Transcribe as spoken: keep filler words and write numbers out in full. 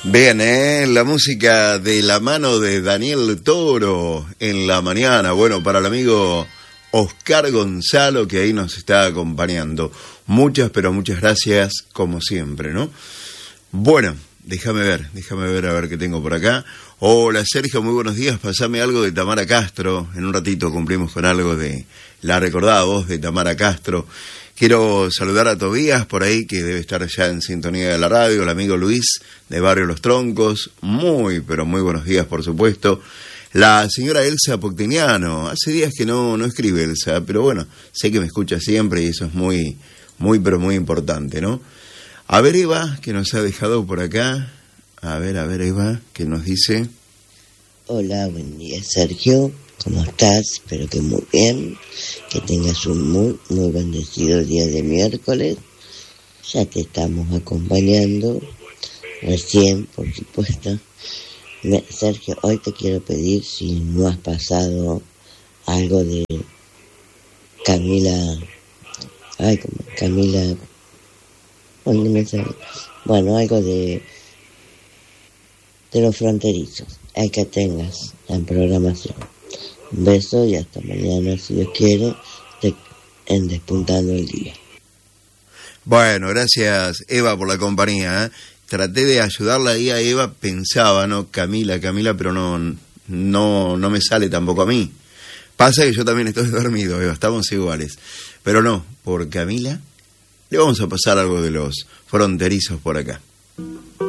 Bien, ¿eh? La música de la mano de Daniel Toro en la mañana. Bueno, para el amigo Oscar Gonzalo, que ahí nos está acompañando. Muchas, pero muchas gracias, como siempre, ¿no? Bueno, déjame ver, déjame ver a ver qué tengo por acá. Hola, Sergio, muy buenos días. Pasame algo de Tamara Castro. En un ratito cumplimos con algo de la recordada voz de Tamara Castro. Quiero saludar a Tobías por ahí, que debe estar ya en sintonía de la radio, el amigo Luis de Barrio Los Troncos. Muy, pero muy buenos días, por supuesto. La señora Elsa Poctiniano. Hace días que no, no escribe Elsa, pero bueno, sé que me escucha siempre y eso es muy, muy, pero muy importante, ¿no? A ver, Eva, que nos ha dejado por acá. A ver, a ver, Eva, ¿qué nos dice? Hola, buen día, Sergio. ¿Cómo estás? Espero que muy bien. Que tengas un muy, muy bendecido día de miércoles. Ya te estamos acompañando. Recién, por supuesto. Me, Sergio, hoy te quiero pedir si no has pasado algo de Camila... Ay, como Camila... ¿Dónde me sale? Bueno, algo de... de los fronterizos. Hay que tengas en programación. Un beso y hasta mañana, si Dios quiere, de, en Despuntando el Día. Bueno, gracias, Eva, por la compañía, ¿eh? Traté de ayudarla ahí a Eva, pensaba, ¿no? Camila, Camila, pero no, no, no me sale tampoco a mí. Pasa que yo también estoy dormido, Eva, estamos iguales. Pero no, por Camila, le vamos a pasar algo de los fronterizos por acá.